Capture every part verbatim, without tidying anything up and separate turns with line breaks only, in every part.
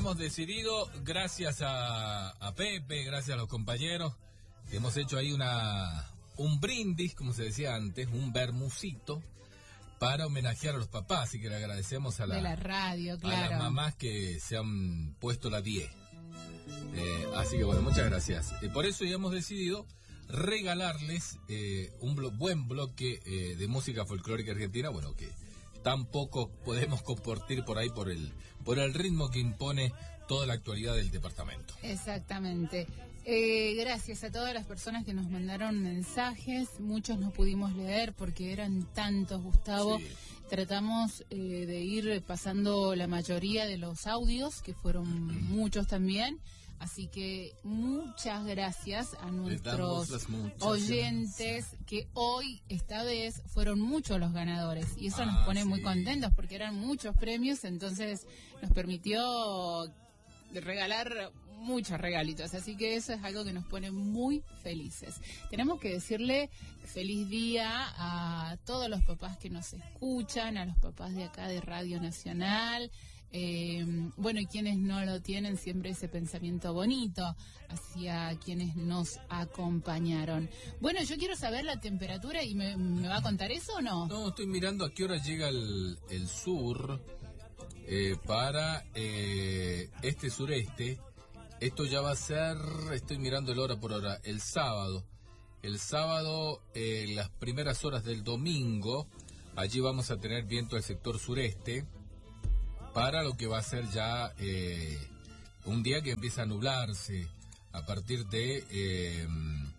hemos decidido, gracias a, a Pepe, gracias a los compañeros, hemos hecho ahí una un brindis, como se decía antes, un bermucito, para homenajear a los papás, y que le agradecemos a, la,
de la radio, claro.
a las mamás que se han puesto la diez. Eh, así que bueno, muchas gracias. Eh, por eso ya hemos decidido regalarles eh, un blo- buen bloque eh, de música folclórica argentina, bueno, que tampoco podemos compartir por ahí por el por el ritmo que impone toda la actualidad del departamento.
Exactamente. Eh, gracias a todas las personas que nos mandaron mensajes. Muchos no pudimos leer porque eran tantos, Gustavo. Sí. Tratamos eh, de ir pasando la mayoría de los audios, que fueron mm. muchos también. Así que muchas gracias a nuestros oyentes, que hoy, esta vez, fueron muchos los ganadores. Y eso ah, nos pone sí. muy contentos porque eran muchos premios, entonces nos permitió regalar muchos regalitos. Así que eso es algo que nos pone muy felices. Tenemos que decirle feliz día a todos los papás que nos escuchan, a los papás de acá de Radio Nacional. Eh, bueno, y quienes no lo tienen, siempre ese pensamiento bonito hacia quienes nos acompañaron. Bueno, yo quiero saber la temperatura y me, ¿me va a contar eso o no?
No, estoy mirando a qué hora llega el, el sur eh, para eh, este sureste. Esto ya va a ser, estoy mirando el hora por hora, el sábado. El sábado, eh, las primeras horas del domingo, allí vamos a tener viento del sector sureste, para lo que va a ser ya eh, un día que empieza a nublarse a partir de eh,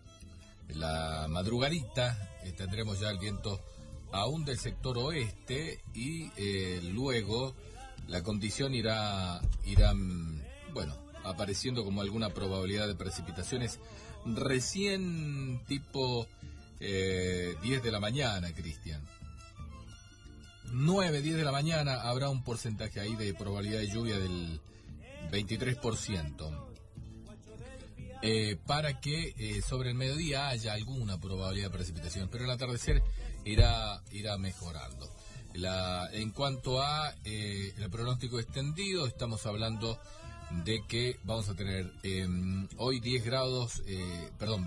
la madrugadita. Eh, tendremos ya el viento aún del sector oeste y eh, luego la condición irá, irá, bueno, apareciendo como alguna probabilidad de precipitaciones recién tipo eh, diez de la mañana, Cristian. nueve, diez de la mañana habrá un porcentaje ahí de probabilidad de lluvia del veintitrés por ciento. Eh, para que eh, sobre el mediodía haya alguna probabilidad de precipitación, pero el atardecer irá, irá mejorando. La, en cuanto a eh, el pronóstico extendido, estamos hablando de que vamos a tener eh, hoy diez grados, eh, perdón,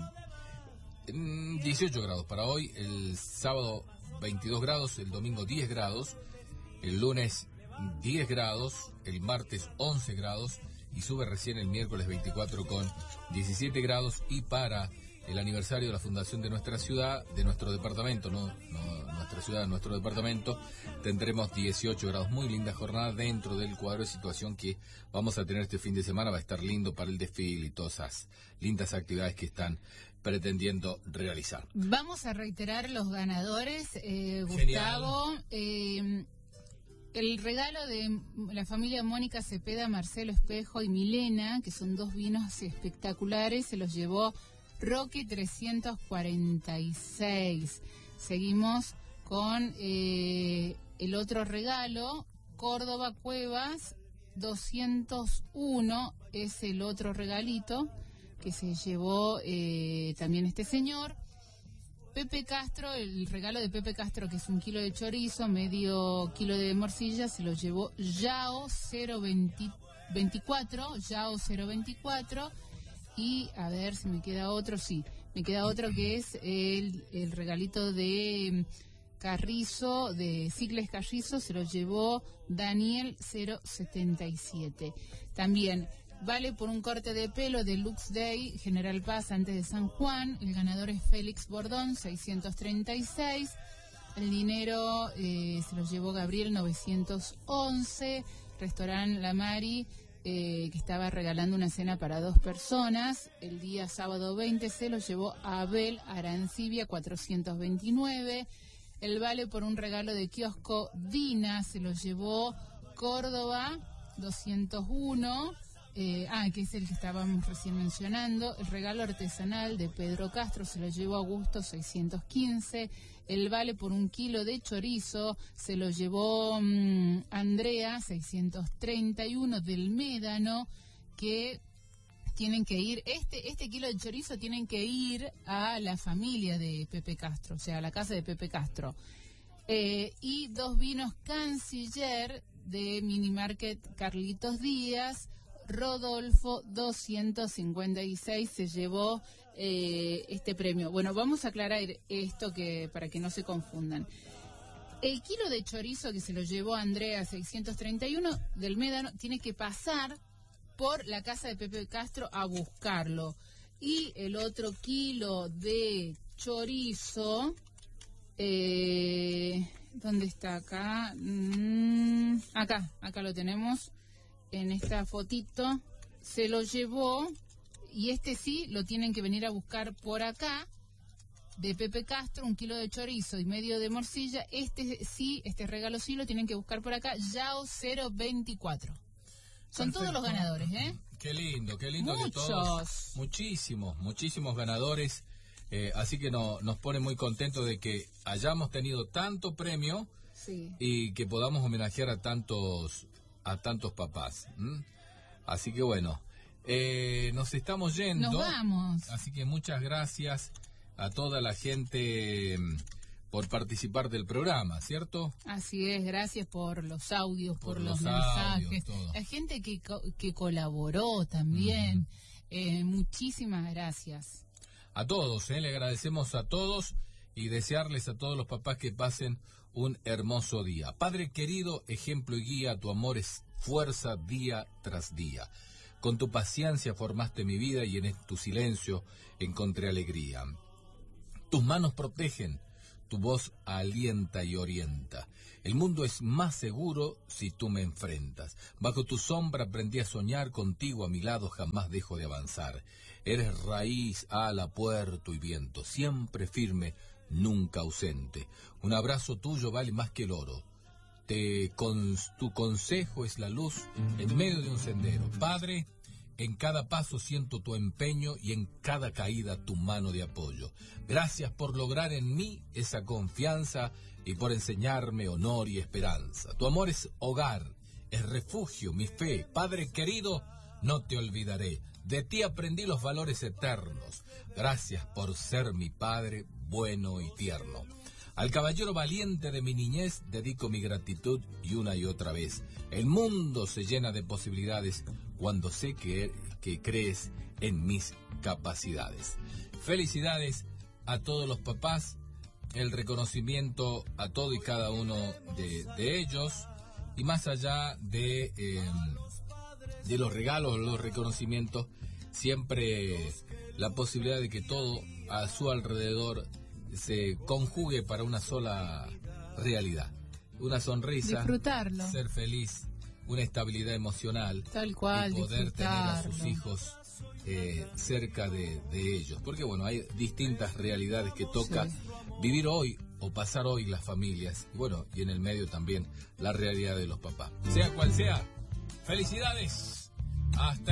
dieciocho grados para hoy, el sábado veintidós grados, el domingo diez grados, el lunes diez grados, el martes once grados y sube recién el miércoles veinticuatro con diecisiete grados. Y para el aniversario de la fundación de nuestra ciudad, de nuestro departamento, no, no nuestra ciudad, nuestro departamento, tendremos dieciocho grados. Muy linda jornada dentro del cuadro de situación que vamos a tener este fin de semana. Va a estar lindo para el desfile y todas esas lindas actividades que están pretendiendo realizar.
Vamos a reiterar los ganadores, eh, Gustavo. Eh, el regalo de la familia Mónica Cepeda, Marcelo Espejo y Milena, que son dos vinos espectaculares, se los llevó Roque trescientos cuarenta y seis. Seguimos con eh, el otro regalo, Córdoba Cuevas doscientos uno, es el otro regalito que se llevó eh, también este señor. Pepe Castro, el regalo de Pepe Castro, que es un kilo de chorizo, medio kilo de morcilla, se lo llevó Yao cero veinticuatro, Yao cero veinticuatro. Y a ver si me queda otro, sí, me queda otro que es el, el regalito de Carrizo, de Cicles Carrizo, se lo llevó Daniel cero setenta y siete. También vale por un corte de pelo de Lux Day, General Paz, antes de San Juan. El ganador es Félix Bordón, seiscientos treinta y seis. El dinero eh, se lo llevó Gabriel, novecientos once. Restaurant La Mari, eh, que estaba regalando una cena para dos personas. El día sábado veinte se lo llevó Abel Arancibia, cuatrocientos veintinueve. El vale por un regalo de kiosco Dina se lo llevó Córdoba, doscientos uno. Eh, ah, que es el que estábamos recién mencionando. El regalo artesanal de Pedro Castro se lo llevó Augusto, seiscientos quince. El vale por un kilo de chorizo se lo llevó um, Andrea, seiscientos treinta y uno, del Médano, que tienen que ir, este este kilo de chorizo tienen que ir a la familia de Pepe Castro, o sea, a la casa de Pepe Castro. Eh, y dos vinos Canciller de Mini Market Carlitos Díaz, Rodolfo doscientos cincuenta y seis se llevó eh, este premio. Bueno, vamos a aclarar esto que para que no se confundan. El kilo de chorizo que se lo llevó Andrea seiscientos treinta y uno del Médano tiene que pasar por la casa de Pepe Castro a buscarlo. Y el otro kilo de chorizo, eh, ¿dónde está acá? Mm, acá, acá lo tenemos en esta fotito. Se lo llevó, y este sí lo tienen que venir a buscar por acá, de Pepe Castro, un kilo de chorizo y medio de morcilla. Este sí, este regalo sí lo tienen que buscar por acá, Yao cero veinticuatro. Son Perfecto. Todos los ganadores, ¿eh?
Qué lindo, qué lindo.
Muchos.
Que todos, muchísimos, muchísimos ganadores. Eh, así que no, nos pone muy contentos de que hayamos tenido tanto premio, sí, y que podamos homenajear a tantos, a tantos papás. ¿Mm? Así que bueno, eh, nos estamos yendo.
Nos vamos.
Así que muchas gracias a toda la gente por participar del programa, ¿cierto?
Así es, gracias por los audios, por, por los, los
mensajes,
audios, todo. La gente que, que colaboró también, uh-huh. eh, muchísimas gracias.
A todos, eh, le agradecemos a todos y desearles a todos los papás que pasen un hermoso día. Padre querido, ejemplo y guía, tu amor es fuerza día tras día. Con tu paciencia formaste mi vida y en tu silencio encontré alegría. Tus manos protegen, tu voz alienta y orienta. El mundo es más seguro si tú me enfrentas. Bajo tu sombra aprendí a soñar, contigo a mi lado jamás dejo de avanzar. Eres raíz, ala, puerto y viento, siempre firme, nunca ausente. Un abrazo tuyo vale más que el oro. Te, con, tu consejo es la luz en medio de un sendero. Padre, en cada paso siento tu empeño y en cada caída tu mano de apoyo. Gracias por lograr en mí esa confianza y por enseñarme honor y esperanza. Tu amor es hogar, es refugio, mi fe. Padre querido, no te olvidaré. De ti aprendí los valores eternos. Gracias por ser mi padre bueno y tierno. Al caballero valiente de mi niñez dedico mi gratitud y una y otra vez. El mundo se llena de posibilidades cuando sé que, que crees en mis capacidades. Felicidades a todos los papás, el reconocimiento a todo y cada uno de, de ellos, y más allá de, eh, de los regalos, los reconocimientos, siempre la posibilidad de que todo a su alrededor se conjugue para una sola realidad. Una sonrisa,
disfrutarlo,
ser feliz, una estabilidad emocional,
tal cual,
y poder tener a sus hijos eh, cerca de, de ellos. Porque bueno, hay distintas realidades que toca sí. vivir hoy o pasar hoy las familias. Y bueno, y en el medio también la realidad de los papás. Sea cual sea, felicidades. Hasta el